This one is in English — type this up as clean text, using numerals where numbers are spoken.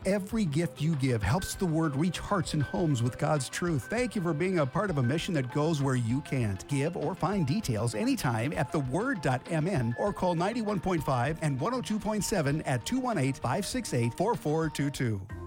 Every gift you give helps the Word reach hearts and homes with God's truth. Thank you for being a part of a mission that goes where you can't. Give or find details anytime at theword.mn or call 91.5 and 102.7 at 218-568-4422.